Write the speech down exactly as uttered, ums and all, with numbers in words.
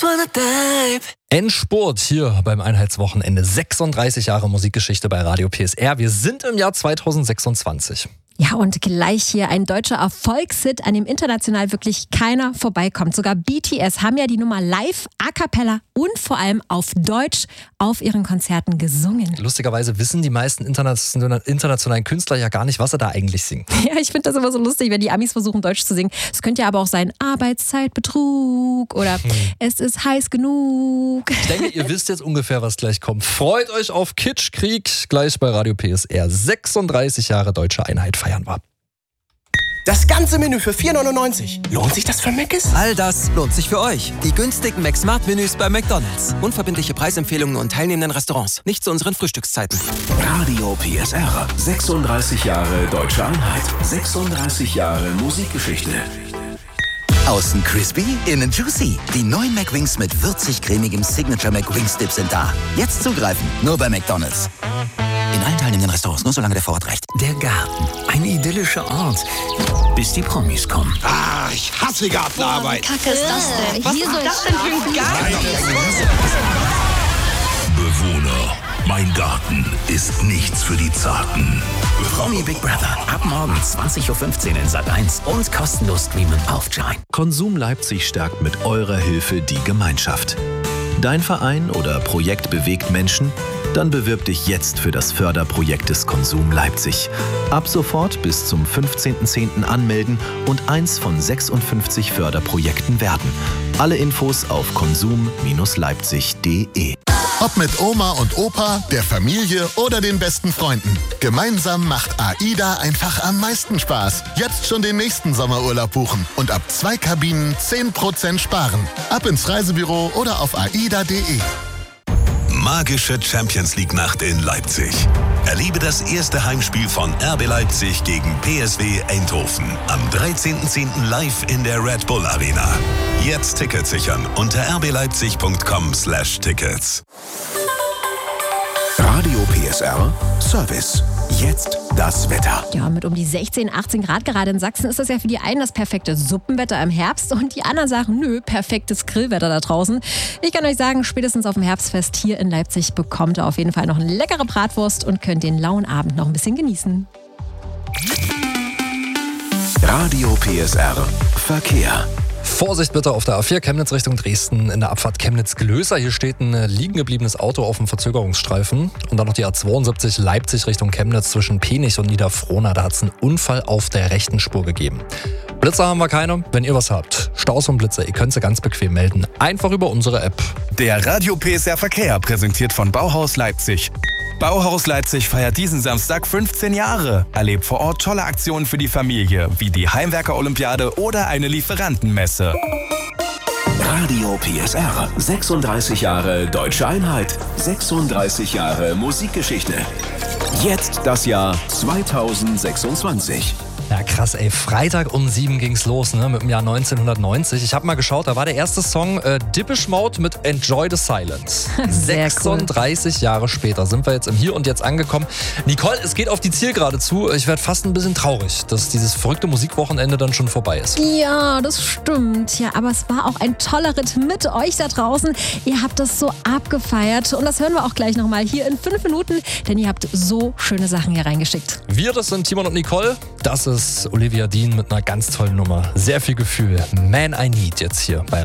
just wanna dive. Endspurt hier beim Einheitswochenende. sechsunddreißig Jahre Musikgeschichte bei Radio P S R. Wir sind im Jahr zweitausendsechsundzwanzig. Ja, und gleich hier ein deutscher Erfolgshit, an dem international wirklich keiner vorbeikommt. Sogar B T S haben ja die Nummer live, a cappella und vor allem auf Deutsch auf ihren Konzerten gesungen. Lustigerweise wissen die meisten internationalen, internationalen Künstler ja gar nicht, was sie da eigentlich singen. Ja, ich finde das immer so lustig, wenn die Amis versuchen, Deutsch zu singen. Es könnte ja aber auch sein Arbeitszeitbetrug oder hm. es ist heiß genug. Ich denke, ihr wisst jetzt ungefähr, was gleich kommt. Freut euch auf Kitschkrieg, gleich bei Radio P S R. sechsunddreißig Jahre deutsche Einheit feiern wir. Das ganze Menü für vier neunundneunzig. Lohnt sich das für Mc's? All das lohnt sich für euch. Die günstigen McSmart-Menüs bei McDonald's. Unverbindliche Preisempfehlungen und teilnehmenden Restaurants. Nicht zu unseren Frühstückszeiten. Radio P S R. sechsunddreißig Jahre deutsche Einheit. sechsunddreißig Jahre Musikgeschichte. Außen crispy, innen juicy. Die neuen McWings mit würzig-cremigem Signature McWings Dip sind da. Jetzt zugreifen, nur bei McDonald's. In allen teilnehmenden Restaurants, nur solange der Vorrat reicht. Der Garten, ein idyllischer Ort, bis die Promis kommen. Ah, ich hasse Gartenarbeit. Boah, wie kacke ist das denn? Was Hier ist soll das denn für ein Garten? Bewohner, mein Garten ist nichts für die Zarten. Promi Big Brother, ab morgen zwanzig Uhr fünfzehn in Sat eins und kostenlos streamen auf Join. Konsum Leipzig stärkt mit eurer Hilfe die Gemeinschaft. Dein Verein oder Projekt bewegt Menschen? Dann bewirb dich jetzt für das Förderprojekt des Konsum Leipzig. Ab sofort bis zum fünfzehnten zehnten anmelden und eins von sechsundfünfzig Förderprojekten werden. Alle Infos auf konsum Leipzig punkt de. Ob mit Oma und Opa, der Familie oder den besten Freunden. Gemeinsam macht AIDA einfach am meisten Spaß. Jetzt schon den nächsten Sommerurlaub buchen und ab zwei Kabinen zehn Prozent sparen. Ab ins Reisebüro oder auf aida punkt de. Magische Champions League Nacht in Leipzig. Erlebe das erste Heimspiel von R B Leipzig gegen P S V Eindhoven am dreizehnten zehnten live in der Red Bull Arena. Jetzt Tickets sichern unter r b leipzig punkt com slash tickets. Radio P S R Service. Jetzt das Wetter. Ja, mit um die sechzehn, achtzehn Grad gerade in Sachsen ist das ja für die einen das perfekte Suppenwetter im Herbst und die anderen sagen, nö, perfektes Grillwetter da draußen. Ich kann euch sagen, spätestens auf dem Herbstfest hier in Leipzig bekommt ihr auf jeden Fall noch eine leckere Bratwurst und könnt den lauen Abend noch ein bisschen genießen. Radio P S R Verkehr. Vorsicht bitte auf der A vier Chemnitz Richtung Dresden in der Abfahrt Chemnitz-Glöser. Hier steht ein liegen gebliebenes Auto auf dem Verzögerungsstreifen. Und dann noch die A zweiundsiebzig Leipzig Richtung Chemnitz zwischen Penich und Niederfrohna. Da hat es einen Unfall auf der rechten Spur gegeben. Blitzer haben wir keine. Wenn ihr was habt, Staus und Blitzer, ihr könnt sie ganz bequem melden. Einfach über unsere App. Der Radio P S R Verkehr, präsentiert von Bauhaus Leipzig. Bauhaus Leipzig feiert diesen Samstag fünfzehn Jahre. Erlebt vor Ort tolle Aktionen für die Familie, wie die Heimwerker-Olympiade oder eine Lieferantenmesse. Radio P S R. sechsunddreißig Jahre deutsche Einheit. sechsunddreißig Jahre Musikgeschichte. Jetzt das Jahr zweitausendsechsundzwanzig. Ja, krass, ey. Freitag um sieben ging's los, ne, mit dem Jahr neunzehnhundertneunzig. Ich habe mal geschaut, da war der erste Song äh, Depeche Mode mit Enjoy the Silence. sechsunddreißig cool. Jahre später sind wir jetzt im Hier und Jetzt angekommen. Nicole, es geht auf die Zielgerade zu. Ich werde fast ein bisschen traurig, dass dieses verrückte Musikwochenende dann schon vorbei ist. Ja, das stimmt. Ja, aber es war auch ein toller Ritt mit euch da draußen. Ihr habt das so abgefeiert und das hören wir auch gleich nochmal hier in fünf Minuten, denn ihr habt so schöne Sachen hier reingeschickt. Wir, das sind Timon und Nicole. Das ist Olivia Dean mit einer ganz tollen Nummer. Sehr viel Gefühl. Man I Need jetzt hier bei